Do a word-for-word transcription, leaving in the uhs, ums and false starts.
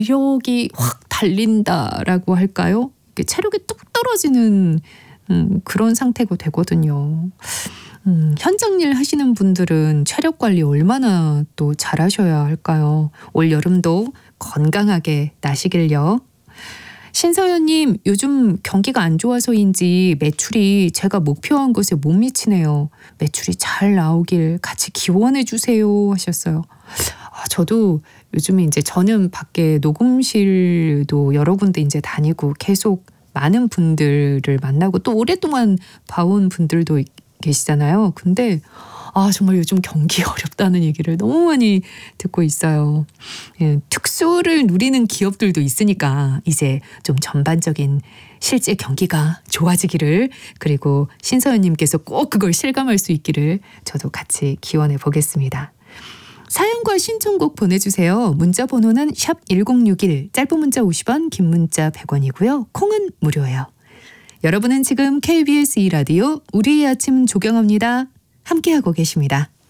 체력이 확 달린다라고 할까요? 체력이 뚝 떨어지는 음, 그런 상태가 되거든요. 음, 현장 일 하시는 분들은 체력 관리 얼마나 또 잘하셔야 할까요? 올 여름도 건강하게 나시길요. 신서연님, 요즘 경기가 안 좋아서인지 매출이 제가 목표한 것에 못 미치네요. 매출이 잘 나오길 같이 기원해 주세요 하셨어요. 아, 저도 요즘에 이제 저는 밖에 녹음실도 여러 군데 이제 다니고 계속 많은 분들을 만나고 또 오랫동안 봐온 분들도 계시잖아요. 근데 아, 정말 요즘 경기 어렵다는 얘기를 너무 많이 듣고 있어요. 예, 특수를 누리는 기업들도 있으니까 이제 좀 전반적인 실제 경기가 좋아지기를, 그리고 신서연님께서 꼭 그걸 실감할 수 있기를 저도 같이 기원해 보겠습니다. 사연과 신청곡 보내주세요. 문자 번호는 샵 일공육일, 짧은 문자 오십 원, 긴 문자 백 원이고요. 콩은 무료예요. 여러분은 지금 케이비에스 이 라디오 우리의 아침 조경합니다. 함께하고 계십니다.